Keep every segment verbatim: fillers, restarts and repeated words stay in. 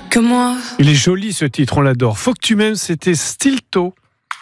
que moi. Il est joli ce titre, on l'adore. Faut que tu m'aimes, c'était Stilto.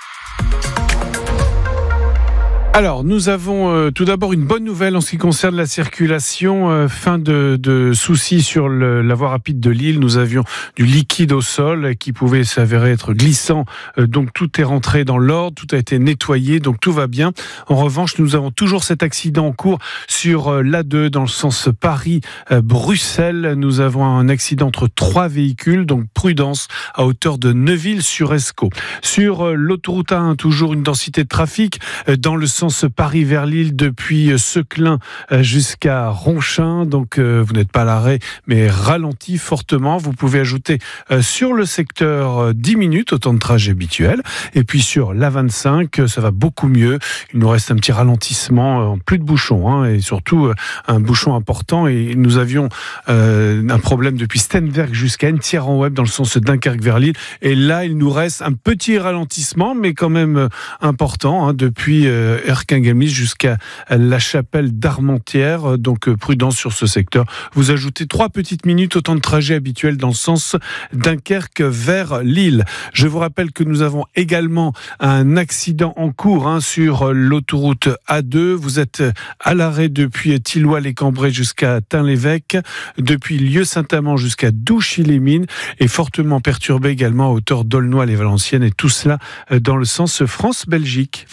Alors, nous avons euh, tout d'abord une bonne nouvelle en ce qui concerne la circulation. Euh, fin de, de soucis sur le, la voie rapide de Lille. Nous avions du liquide au sol qui pouvait s'avérer être glissant. Euh, donc, tout est rentré dans l'ordre, tout a été nettoyé, donc tout va bien. En revanche, nous avons toujours cet accident en cours sur euh, l'A deux dans le sens Paris-Bruxelles. Nous avons un accident entre trois véhicules, donc prudence à hauteur de Neuville-sur-Escaut. Sur euh, l'autoroute A un, toujours une densité de trafic euh, dans le sens Paris vers Lille depuis Seclin jusqu'à Ronchin. Donc euh, vous n'êtes pas à l'arrêt, mais ralenti fortement. Vous pouvez ajouter euh, sur le secteur euh, dix minutes au temps de trajet habituel. Et puis sur l'A vingt-cinq, ça va beaucoup mieux. Il nous reste un petit ralentissement, euh, plus de bouchons, hein, et surtout euh, un bouchon important. Et nous avions euh, un problème depuis Stenwerk jusqu'à Entière-en-Web dans le sens Dunkerque vers Lille. Et là, il nous reste un petit ralentissement, mais quand même euh, important, hein, depuis euh, Erquingamis jusqu'à la chapelle d'Armentières, donc prudence sur ce secteur. Vous ajoutez trois petites minutes au temps de trajet habituel dans le sens Dunkerque vers Lille. Je vous rappelle que nous avons également un accident en cours hein, sur l'autoroute A deux. Vous êtes à l'arrêt depuis Thilloy-les-Cambrai jusqu'à Tain-l'Évêque, depuis Lieu-Saint-Amand jusqu'à Douchy-les-Mines, et fortement perturbé également à hauteur d'Aulnoy-les-Valenciennes, et tout cela dans le sens France-Belgique.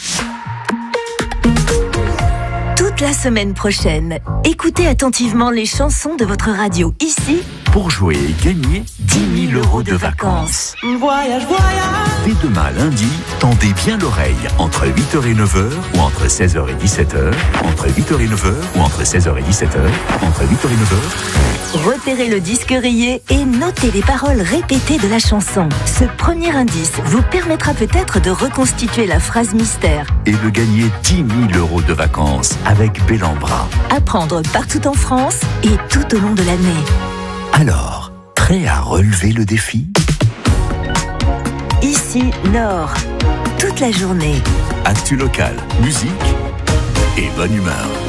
Toute la semaine prochaine, écoutez attentivement les chansons de votre radio ici pour jouer et gagner dix mille euros de vacances. Voyage, voyage. Dès demain lundi, tendez bien l'oreille entre huit heures et neuf heures ou entre seize heures et dix-sept heures, entre huit heures et neuf heures ou entre seize heures et dix-sept heures, entre huit heures et neuf heures. Repérez le disque rayé et notez les paroles répétées de la chanson. Ce premier indice vous permettra peut-être de reconstituer la phrase mystère et de gagner dix mille euros de vacances avec Bellambra. À prendre partout en France et tout au long de l'année. Alors, prêt à relever le défi ? Ici, Nord. Toute la journée. Actu local, musique et bonne humeur.